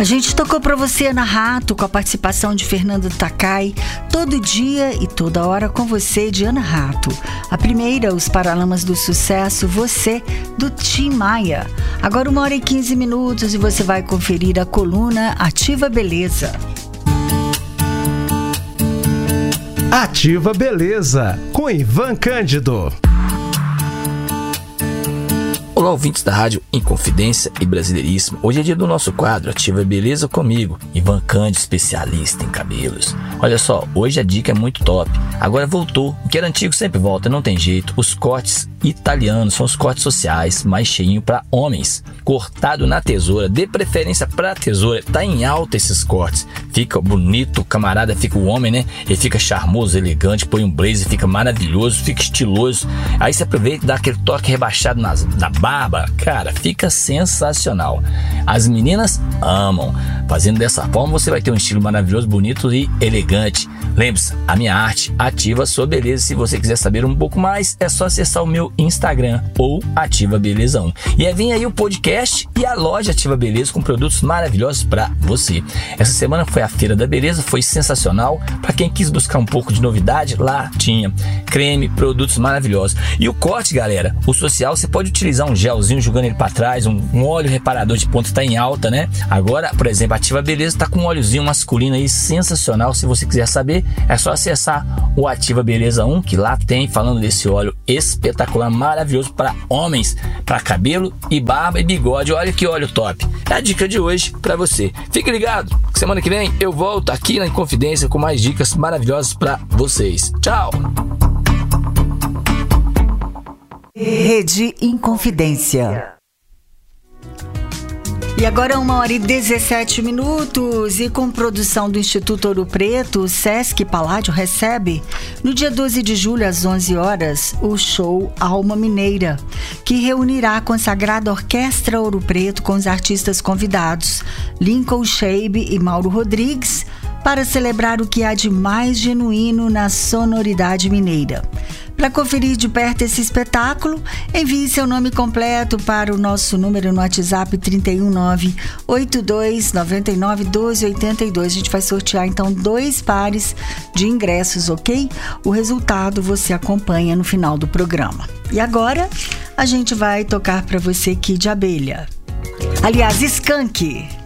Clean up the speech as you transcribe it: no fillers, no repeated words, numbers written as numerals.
A gente tocou pra você Ana Rato, com a participação de Fernando Takai, Todo Dia e Toda Hora com Você, de Ana Rato. A primeira, Os Paralamas do Sucesso, Você, do Tim Maia. Agora 1h15 e você vai conferir a coluna Ativa Beleza. Ativa Beleza, com Ivan Cândido. Olá, ouvintes da Rádio Inconfidência e Brasileiríssimo. Hoje é dia do nosso quadro Ativa Beleza comigo, Ivan Cândido, especialista em cabelos. Olha só, hoje a dica é muito top. Agora voltou, o que era antigo sempre volta, não tem jeito. Os cortes italianos são os cortes sociais, mais cheinho para homens. Cortado na tesoura, dê preferência para tesoura. Tá em alta esses cortes. Fica bonito, o camarada fica o homem, né? Ele fica charmoso, elegante, põe um blazer, fica maravilhoso, fica estiloso. Aí você aproveita e dá aquele toque rebaixado na barba. Cara, fica sensacional. As meninas amam. Fazendo dessa forma, você vai ter um estilo maravilhoso, bonito e elegante. Lembre-se, a minha arte ativa sua beleza. Se você quiser saber um pouco mais, é só acessar o meu Instagram ou Ativa Beleza 1. E vem aí o podcast e a loja Ativa Beleza com produtos maravilhosos para você. Essa semana foi a Feira da Beleza, foi sensacional. Para quem quis buscar um pouco de novidade, lá tinha creme, produtos maravilhosos. E o corte, galera, o social, você pode utilizar um gelzinho jogando ele para trás, um óleo reparador de ponta, está em alta, né? Agora, por exemplo, a Ativa Beleza está com um óleozinho masculino aí sensacional. Se você quiser saber, é só acessar o Ativa Beleza 1, que lá tem, falando desse óleo espetacular, maravilhoso para homens, para cabelo e barba e bigode. Olha que óleo top. É a dica de hoje para você. Fique ligado, semana que vem eu volto aqui na Inconfidência com mais dicas maravilhosas para vocês. Tchau! Rede Inconfidência. E agora 1h17 e com produção do Instituto Ouro Preto, o Sesc Paládio recebe, no dia 12 de julho às 11 horas, o show Alma Mineira, que reunirá a consagrada Orquestra Ouro Preto com os artistas convidados, Lincoln Shabe e Mauro Rodrigues, para celebrar o que há de mais genuíno na sonoridade mineira. Para conferir de perto esse espetáculo, envie seu nome completo para o nosso número no WhatsApp 319-8299-1282. A gente vai sortear então 2 pares de ingressos, ok? O resultado você acompanha no final do programa. E agora a gente vai tocar para você Kid Abelha. Aliás, Skank.